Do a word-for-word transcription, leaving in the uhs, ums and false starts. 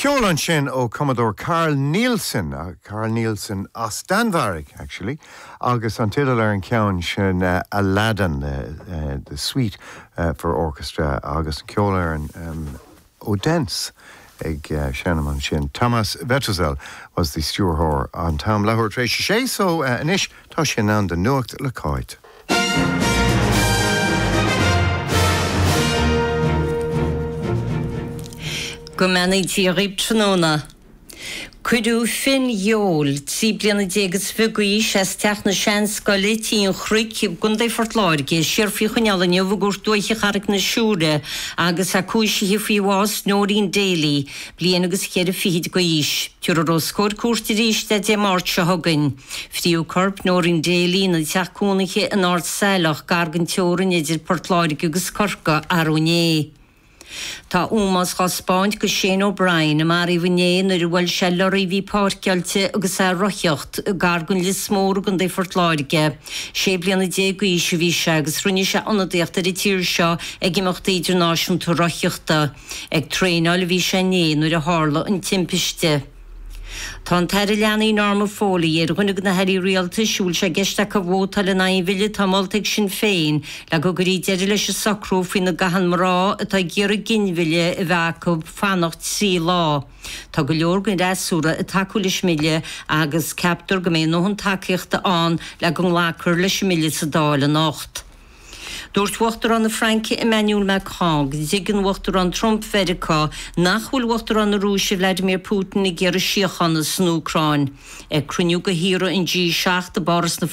Ceolann sin ó Commodore Carl Nielsen, uh, Carl Nielsen as Danvarig, actually, agus an tidal ar an ceann sin uh, Aladdin, uh, uh, the suite uh, for orchestra, agus an ceolann an um, Odense, ag uh, Shannon sin. Thomas Vetruzel was the steward on Tom Lahore Tracy Shea, so uh, anish tá sin an den nuacht le cáid. Go mena díogaí tróna. Cuidú fin jóol, tí bliana dégus fugaí ses teach na sean scoile tí an chruic gundai fortláirge, sér fi chuneala neu gur dúiche charach na siúre, agus a cúisi hi fi was nórín déli, bliana agus chéad a fihid go ís. Tiúr a roscór cúrti ríiste de mart se hogan. Fríú corp nórín déli na teach cúnaiche an art sailach gargan teorin idir portláirge agus corca arúné. Tá úmas chá Spáint go Shane O'Brien a mar i bhné na bhfuil se lorí bhí páircealte agus a roithiocht gargan le smór gan dé fortláirge. Sé bliana dé go ísio bhí se agus runne se anadíocht ar i tír seo ag imachta idirnáisiúnta roithiochta ag tréáil bhí se né nuair a hála an timpiste. Tá an teir leannaí norma fólaí ar chunig na heirí rialta siúil se gceiste go bhótal in aimhile tamoltaigh sin féin le go gurí deidir leis a sacrú faoin na gahan mrá atá ggéar a ginmhile i bheacu fannacht sí lá. Tá go leor gon réasúra a taú leis mille agus captar go mé nóhann takeíochta an le go nglacur leis mille sa dála nacht. Dúirt uachtar an na Frankie Emmanuel Macron, zigan uachtar an Trump Verica, nachhfuil uachtar an na Rússia Vladimir Putin i ggéir a siochan na snúcráin. Ag cruniú go híra in G seach de baras na